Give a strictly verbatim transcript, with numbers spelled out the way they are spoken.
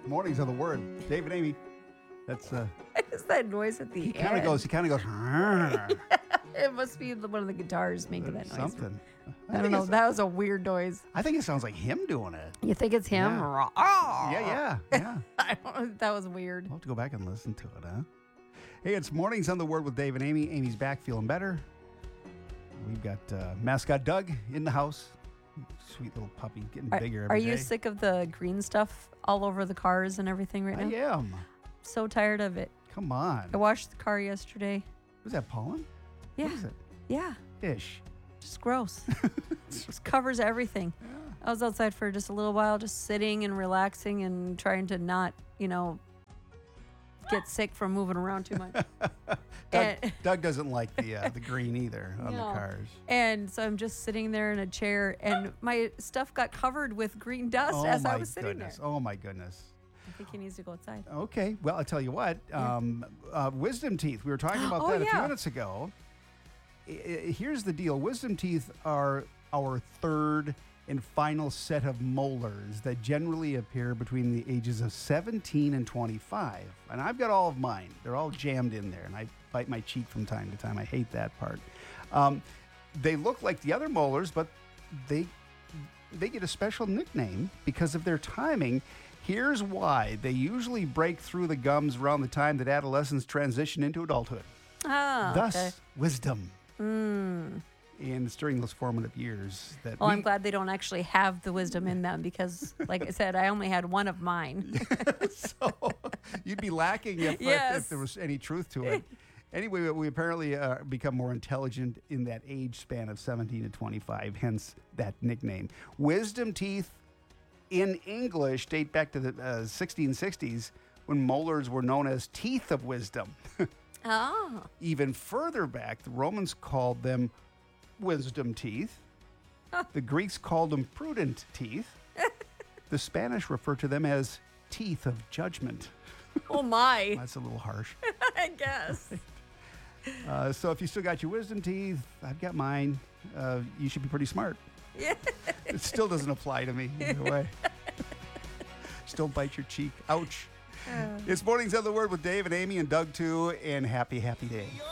Mornings on the Word. Dave and Amy. That's uh. What is that noise at the He end? kind of goes. He kind of goes. "Rrrr." It must be the, one of the guitars making that noise. Something. I, don't think know. it's- That was a weird noise. I think it sounds like him doing it. You think it's him? Yeah. Oh. Yeah, yeah, yeah. I don't know. That was weird. I'll have to go back and listen to it, huh? Hey, it's Mornings on the Word with Dave and Amy. Amy's back, feeling better. We've got uh, mascot Doug in the house. Sweet little puppy, getting Are, bigger are every you day. sick of the green stuff all over the cars and everything right I now? am. So tired of it. Come on. I washed the car yesterday. Was that pollen? Yeah. What is it? Yeah. Ish. Just gross. Just covers everything. I was outside for just a little while, just sitting and relaxing and trying to not, you know, get sick from moving around too much. Doug, and, Doug doesn't like the uh, the green either on No. the cars. and so I'm just sitting there in a chair, and my stuff got covered with green dust Oh as my I was sitting goodness. there. Oh my goodness. I think he needs to go outside. Okay. Well, I'll tell you what. Um, uh, wisdom teeth. We were talking about Oh, that a few yeah. minutes ago. I- I- here's the deal. Wisdom teeth are our third and final set of molars that generally appear between the ages of seventeen and twenty-five. And I've got all of mine. They're all jammed in there, and I bite my cheek from time to time. I hate that part. Um, they look like the other molars, but they they get a special nickname because of their timing. Here's why. They usually break through the gums around the time that adolescents transition into adulthood. Oh, Thus, okay. wisdom. Mm. And it's during those formative years that Well, we, I'm glad they don't actually have the wisdom in them because, like I said, I only had one of mine. so you'd be lacking if, if- if Yes. there was any truth to it. Anyway, we apparently uh, become more intelligent in that age span of seventeen to twenty-five, hence that nickname. Wisdom teeth in English date back to the uh, sixteen sixties when molars were known as teeth of wisdom. Oh. Even further back, the Romans called them wisdom teeth. The Greeks called them prudent teeth. The Spanish refer to them as teeth of judgment. Oh, my. That's a little harsh. I guess. Uh, so if you still got your wisdom teeth, I've got mine. Uh, you should be pretty smart. Yeah. It still doesn't apply to me either way. Still bite your cheek. Ouch. It's Mornings on the Word with Dave and Amy and Doug too. And happy, happy day.